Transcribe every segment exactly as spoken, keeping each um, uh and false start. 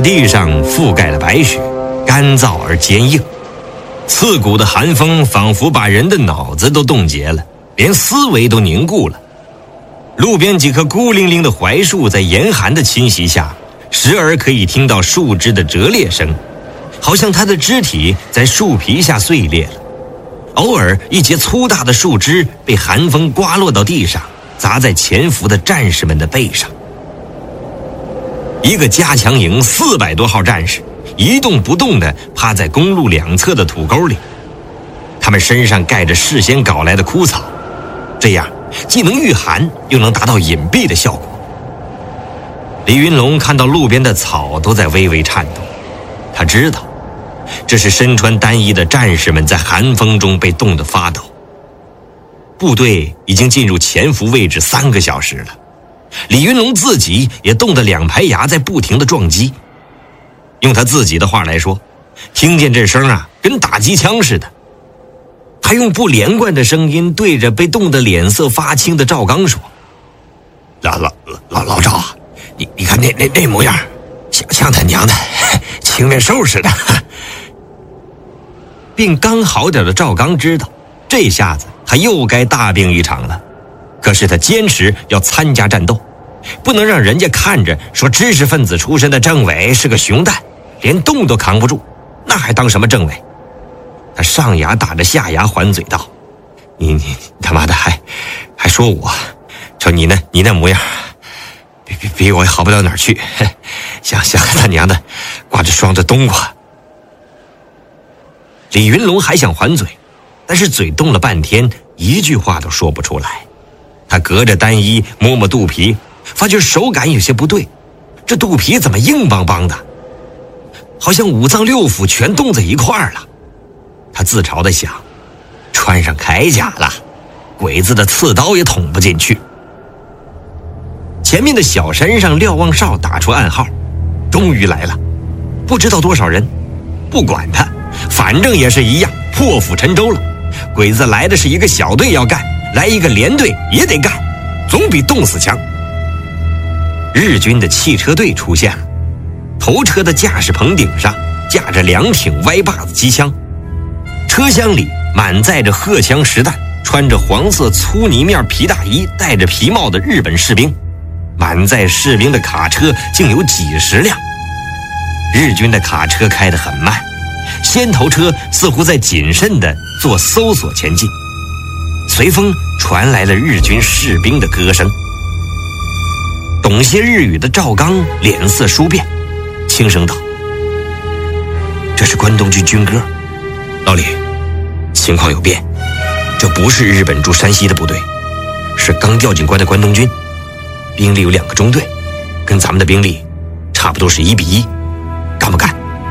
地上覆盖了白雪，干燥而坚硬。刺骨的寒风仿佛把人的脑子都冻结了，连思维都凝固了。路边几棵孤零零的槐树在严寒的侵袭下，时而可以听到树枝的折裂声，好像它的肢体在树皮下碎裂了。偶尔一截粗大的树枝被寒风刮落到地上，砸在潜伏的战士们的背上。一个加强营四百多号战士一动不动地趴在公路两侧的土沟里，他们身上盖着事先搞来的枯草，这样既能御寒又能达到隐蔽的效果。李云龙看到路边的草都在微微颤动，他知道这是身穿单衣的战士们在寒风中被冻得发抖。部队已经进入潜伏位置三个小时了，李云龙自己也冻得两排牙在不停地撞击。用他自己的话来说，听见这声啊，跟打机枪似的。他用不连贯的声音对着被冻得脸色发青的赵刚说：“老老老老赵啊，你你看那那那模样，像像他娘的青面兽似的。”病刚好点的赵刚知道，这下子他又该大病一场了。可是他坚持要参加战斗，不能让人家看着说知识分子出身的政委是个熊蛋，连冻都扛不住，那还当什么政委？他上牙打着下牙还嘴道：“你你他妈的还还说我，瞅你那你那模样，比比比我也好不到哪儿去，像像他娘的挂着霜的冬瓜。”李云龙还想还嘴，但是嘴动了半天，一句话都说不出来。他隔着单衣摸摸肚皮，发觉手感有些不对，这肚皮怎么硬邦邦的，好像五脏六腑全冻在一块儿了。他自嘲地想，穿上铠甲了，鬼子的刺刀也捅不进去。前面的小山上瞭望哨打出暗号，终于来了，不知道多少人，不管他，反正也是一样，破釜沉舟了。鬼子来的是一个小队要干，来一个连队也得干，总比冻死强。日军的汽车队出现了，头车的驾驶棚顶上架着两挺歪把子机枪，车厢里满载着荷枪实弹，穿着黄色粗呢面皮大衣，戴着皮帽的日本士兵。满载士兵的卡车竟有几十辆。日军的卡车开得很慢，先头车似乎在谨慎地做搜索前进。随风传来了日军士兵的歌声。懂些日语的赵刚脸色殊变，轻声道：“这是关东军军歌。老李，情况有变，这不是日本驻山西的部队，是刚调进关的关东军，兵力有两个中队，跟咱们的兵力差不多是一比一，干不干？”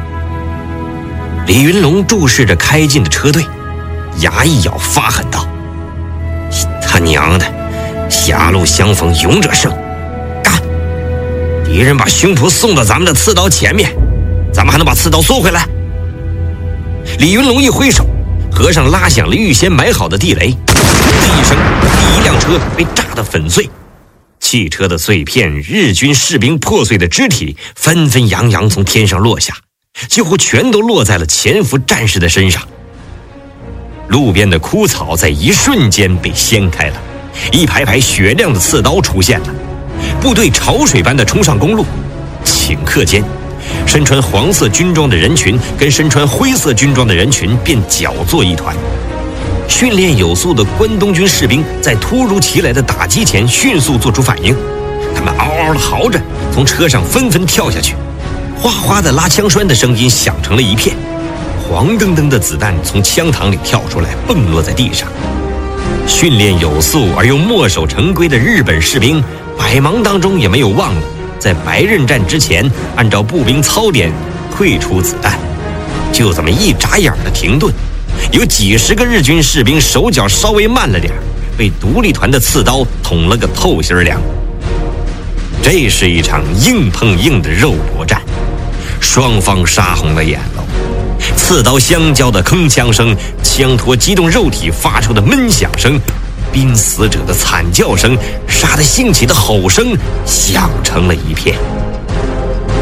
李云龙注视着开进的车队，牙一咬，发狠道：“他娘的，狭路相逢勇者胜，干！敌人把胸脯送到咱们的刺刀前面，咱们还能把刺刀缩回来？”李云龙一挥手，和尚拉响了预先埋好的地雷，砰的一声，第一辆车被炸得粉碎。汽车的碎片，日军士兵破碎的肢体纷纷扬扬从天上落下，几乎全都落在了潜伏战士的身上。路边的枯草在一瞬间被掀开了，一排排雪亮的刺刀出现了。部队潮水般的冲上公路，顷刻间，身穿黄色军装的人群跟身穿灰色军装的人群便搅作一团。训练有素的关东军士兵在突如其来的打击前迅速做出反应，他们嗷嗷地嚎着从车上纷纷跳下去，哗哗的拉枪栓的声音响成了一片，黄澄澄的子弹从枪膛里跳出来，蹦落在地上。训练有素而又墨守成规的日本士兵百忙当中也没有忘了在白刃战之前按照步兵操点退出子弹，就这么一眨眼的停顿，有几十个日军士兵手脚稍微慢了点，被独立团的刺刀捅了个透心凉。这是一场硬碰硬的肉搏战，双方杀红了眼喽。刺刀相交的铿锵声，枪托击动肉体发出的闷响声，濒死者的惨叫声，杀得兴起的吼声响成了一片。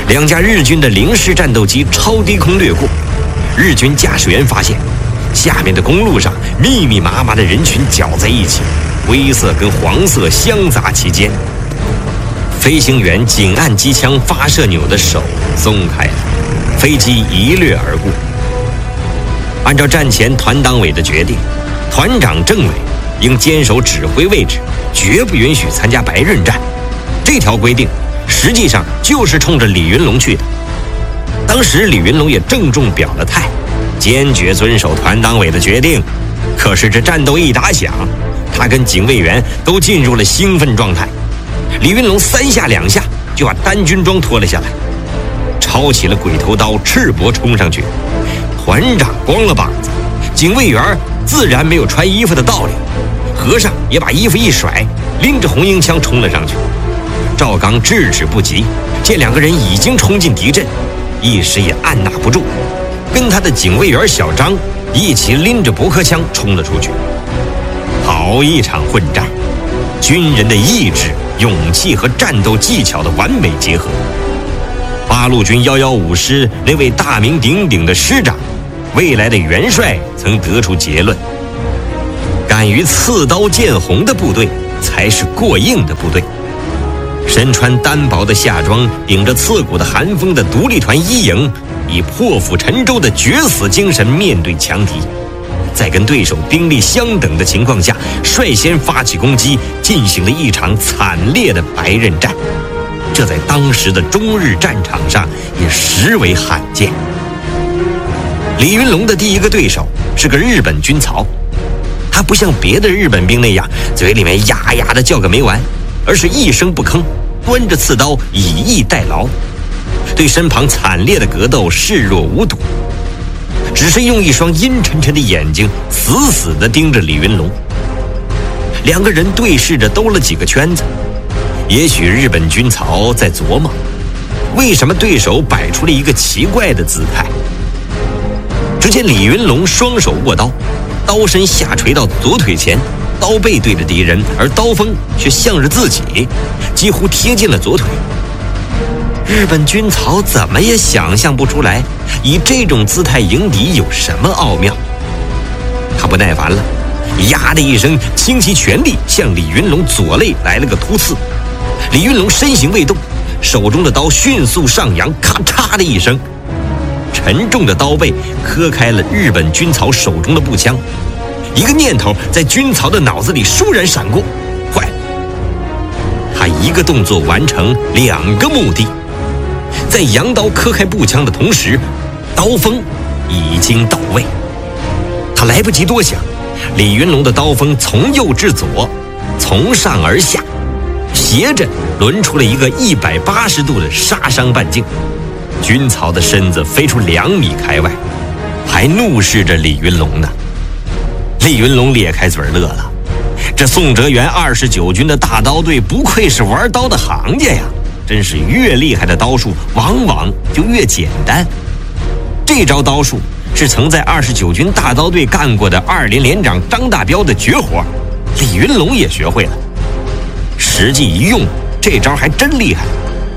两架日军的零式战斗机超低空掠过，日军驾驶员发现下面的公路上密密麻麻的人群搅在一起，灰色跟黄色相杂其间。飞行员紧按机枪发射钮的手松开了，飞机一掠而过。按照战前团党委的决定，团长、政委应坚守指挥位置，绝不允许参加白刃战。这条规定实际上就是冲着李云龙去的。当时李云龙也郑重表了态，坚决遵守团党委的决定。可是这战斗一打响，他跟警卫员都进入了兴奋状态。李云龙三下两下就把单军装脱了下来，抄起了鬼头刀，赤膊冲上去。团长光了膀子，警卫员自然没有穿衣服的道理。和尚也把衣服一甩，拎着红缨枪冲了上去。赵刚制止不及，见两个人已经冲进敌阵，一时也按捺不住，跟他的警卫员小张一起拎着驳壳枪冲了出去。好一场混战，军人的意志、勇气和战斗技巧的完美结合。八路军一一五师那位大名鼎鼎的师长，未来的元帅曾得出结论：敢于刺刀见红的部队才是过硬的部队。身穿单薄的夏装，顶着刺骨的寒风的独立团一营，以破釜沉舟的决死精神面对强敌，在跟对手兵力相等的情况下，率先发起攻击，进行了一场惨烈的白刃战。这在当时的中日战场上也实为罕见。李云龙的第一个对手是个日本军曹，他不像别的日本兵那样嘴里面呀呀的叫个没完，而是一声不吭，端着刺刀以逸待劳，对身旁惨烈的格斗视若无睹，只是用一双阴沉沉的眼睛死死地盯着李云龙。两个人对视着兜了几个圈子，也许日本军曹在琢磨，为什么对手摆出了一个奇怪的姿态。只见李云龙双手握刀，刀身下垂到左腿前，刀背对着敌人，而刀锋却向着自己，几乎贴近了左腿。日本军曹怎么也想象不出来，以这种姿态迎敌有什么奥妙。他不耐烦了，呀的一声倾其全力向李云龙左肋来了个突刺。李云龙身形未动，手中的刀迅速上扬，咔嚓的一声，沉重的刀背磕开了日本军曹手中的步枪。一个念头在军曹的脑子里倏然闪过，坏了！他一个动作完成两个目的，在扬刀磕开步枪的同时，刀锋已经到位。他来不及多想，李云龙的刀锋从右至左，从上而下，斜着抡出了一个一百八十度的杀伤半径。军曹的身子飞出两米开外，还怒视着李云龙呢。李云龙咧开嘴乐了，这宋哲元二十九军的大刀队不愧是玩刀的行家呀，真是越厉害的刀术往往就越简单。这招刀术是曾在二十九军大刀队干过的二连连长张大彪的绝活，李云龙也学会了，实际一用，这招还真厉害。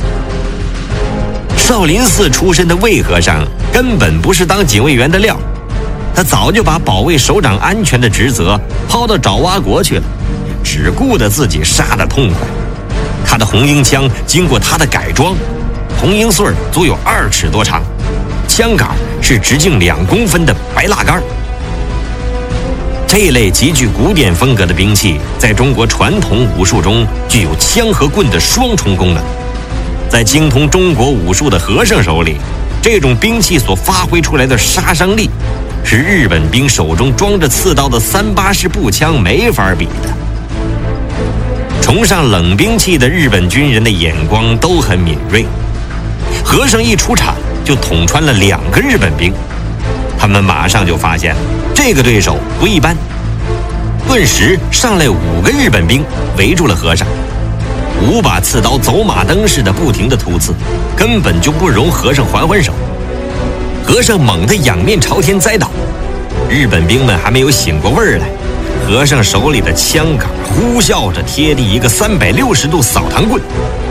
少林寺出身的魏和尚根本不是当警卫员的料，他早就把保卫首长安全的职责抛到爪哇国去了，只顾得自己杀得痛快。他的红缨枪经过他的改装，红缨穗足有二尺多长，枪杆是直径两公分的白蜡杆。这类极具古典风格的兵器，在中国传统武术中具有枪和棍的双重功能。在精通中国武术的和尚手里，这种兵器所发挥出来的杀伤力，是日本兵手中装着刺刀的三八式步枪没法比的。崇尚冷兵器的日本军人的眼光都很敏锐，和尚一出场就捅穿了两个日本兵，他们马上就发现这个对手不一般，顿时上来五个日本兵围住了和尚，五把刺刀走马灯似的不停地突刺，根本就不容和尚还还手。和尚猛地仰面朝天栽倒，日本兵们还没有醒过味儿来，和尚手里的枪杆呼啸着贴地一个三百六十度扫堂棍，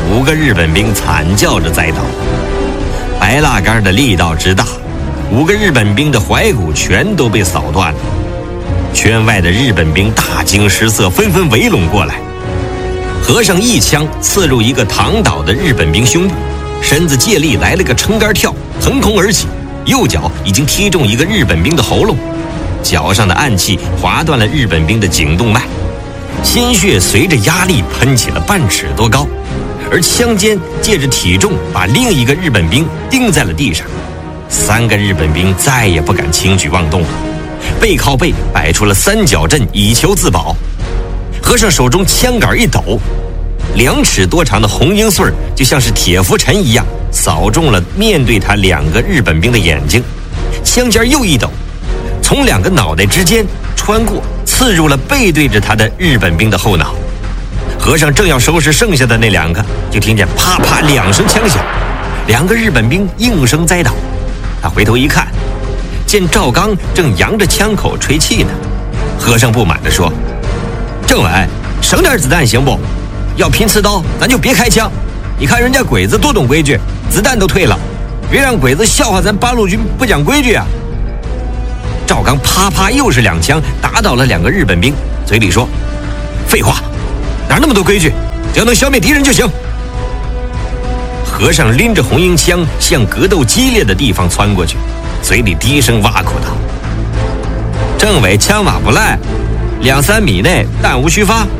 五个日本兵惨叫着栽倒。白蜡杆的力道之大，五个日本兵的怀骨全都被扫断了。圈外的日本兵大惊失色，纷纷围拢过来。和尚一枪刺入一个躺倒的日本兵胸部，身子借力来了个撑杆跳，腾空而起，右脚已经踢中一个日本兵的喉咙，脚上的暗器划断了日本兵的颈动脉，鲜血随着压力喷起了半尺多高，而枪尖借着体重把另一个日本兵钉在了地上。三个日本兵再也不敢轻举妄动了，背靠背摆出了三角阵以求自保。和尚手中枪杆一抖，两尺多长的红缨穗就像是铁拂尘一样扫中了面对他两个日本兵的眼睛，枪尖又一抖，从两个脑袋之间穿过，刺入了背对着他的日本兵的后脑。和尚正要收拾剩下的那两个，就听见啪啪两声枪响，两个日本兵应声栽倒。他回头一看，见赵刚正扬着枪口吹气呢。和尚不满地说：“政委，省点子弹行不？要拼刺刀，咱就别开枪。你看人家鬼子多懂规矩，子弹都退了，别让鬼子笑话咱八路军不讲规矩啊！”赵刚啪啪又是两枪，打倒了两个日本兵，嘴里说：“废话，哪那么多规矩？只要能消灭敌人就行。”和尚拎着红缨枪向格斗激烈的地方窜过去，嘴里低声挖苦道：“政委枪法不赖，两三米内弹无虚发。”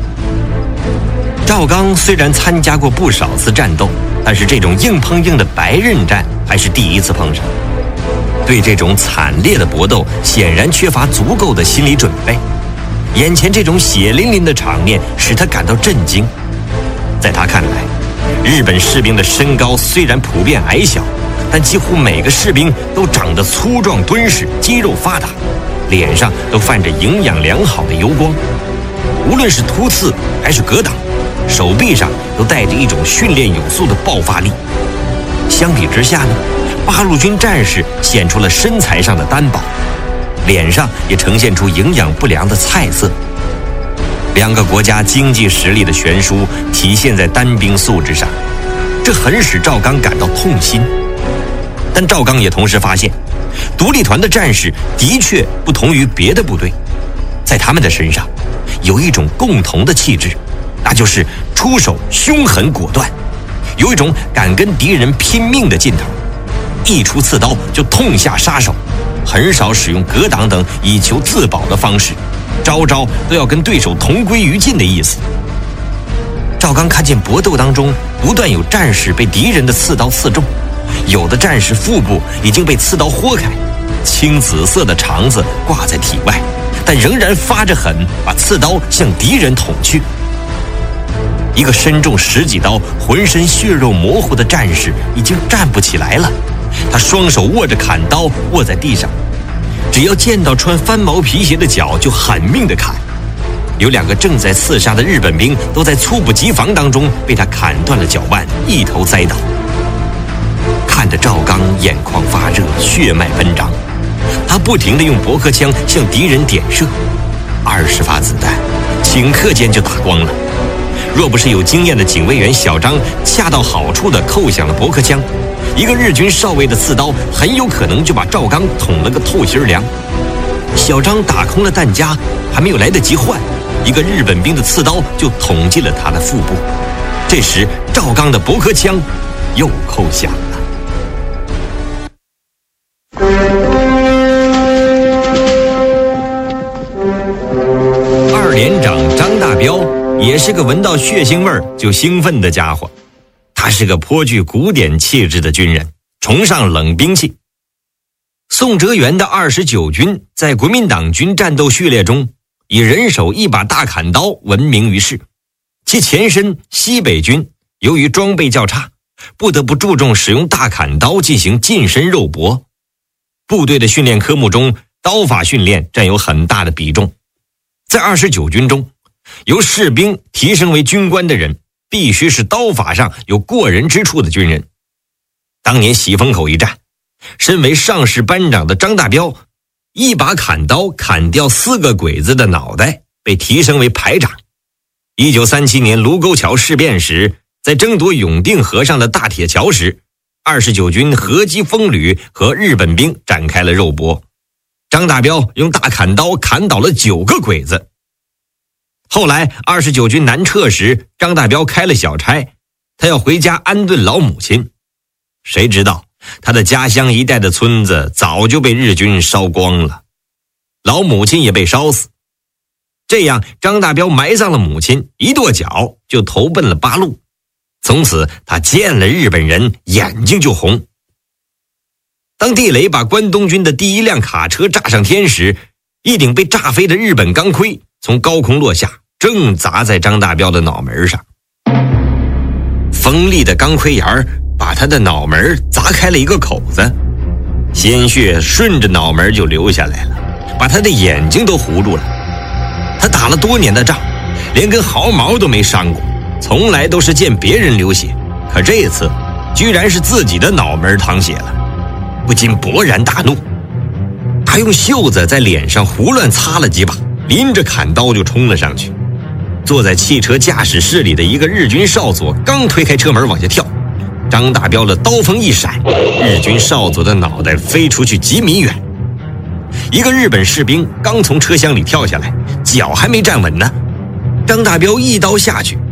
赵刚虽然参加过不少次战斗，但是这种硬碰硬的白刃战还是第一次碰上。对这种惨烈的搏斗显然缺乏足够的心理准备，眼前这种血淋淋的场面使他感到震惊。在他看来，日本士兵的身高虽然普遍矮小，但几乎每个士兵都长得粗壮敦实，肌肉发达，脸上都泛着营养良好的油光，无论是突刺还是格挡，手臂上都带着一种训练有素的爆发力。相比之下呢，八路军战士显出了身材上的单薄，脸上也呈现出营养不良的菜色。两个国家经济实力的悬殊体现在单兵素质上，这很使赵刚感到痛心。但赵刚也同时发现，独立团的战士的确不同于别的部队，在他们的身上有一种共同的气质，那就是出手凶狠果断，有一种敢跟敌人拼命的劲头，一出刺刀就痛下杀手，很少使用格挡等以求自保的方式，招招都要跟对手同归于尽的意思。赵刚看见搏斗当中不断有战士被敌人的刺刀刺中，有的战士腹部已经被刺刀豁开，青紫色的肠子挂在体外，但仍然发着狠，把刺刀向敌人捅去。一个身中十几刀、浑身血肉模糊的战士已经站不起来了，他双手握着砍刀卧在地上，只要见到穿翻毛皮鞋的脚就狠命地砍。有两个正在刺杀的日本兵都在猝不及防当中被他砍断了脚腕，一头栽倒。看着赵刚眼眶发热，血脉奔张，他不停地用驳壳枪向敌人点射，二十发子弹顷刻间就打光了。若不是有经验的警卫员小张恰到好处地扣响了驳壳枪，一个日军少尉的刺刀很有可能就把赵刚捅了个透心凉。小张打空了弹夹，还没有来得及换，一个日本兵的刺刀就捅进了他的腹部。这时赵刚的驳壳枪又扣响了。二连长张大彪也是个闻到血腥味儿就兴奋的家伙，他是个颇具古典气质的军人，崇尚冷兵器。宋哲元的二十九军在国民党军战斗序列中以人手一把大砍刀闻名于世，其前身西北军由于装备较差，不得不注重使用大砍刀进行近身肉搏。部队的训练科目中，刀法训练占有很大的比重。在二十九军中，由士兵提升为军官的人必须是刀法上有过人之处的军人。当年喜峰口一战，身为上士班长的张大彪一把砍刀砍掉四个鬼子的脑袋，被提升为排长。一九三七年卢沟桥事变时， 在争夺永定河上的大铁桥时，二十九军合击风旅和日本兵展开了肉搏。张大彪用大砍刀砍倒了九个鬼子。后来二十九军南撤时，张大彪开了小差，他要回家安顿老母亲。谁知道他的家乡一带的村子早就被日军烧光了，老母亲也被烧死。这样张大彪埋葬了母亲，一跺脚就投奔了八路。从此他见了日本人眼睛就红。当地雷把关东军的第一辆卡车炸上天时，一顶被炸飞的日本钢盔从高空落下，正砸在张大彪的脑门上。锋利的钢盔沿把他的脑门砸开了一个口子，鲜血顺着脑门就流下来了，把他的眼睛都糊住了。他打了多年的仗，连根毫毛都没伤过，从来都是见别人流血，可这次居然是自己的脑门淌血了，不禁勃然大怒。他用袖子在脸上胡乱擦了几把，拎着砍刀就冲了上去。坐在汽车驾驶室里的一个日军少佐刚推开车门往下跳，张大彪的刀锋一闪，日军少佐的脑袋飞出去几米远。一个日本士兵刚从车厢里跳下来，脚还没站稳呢，张大彪一刀下去，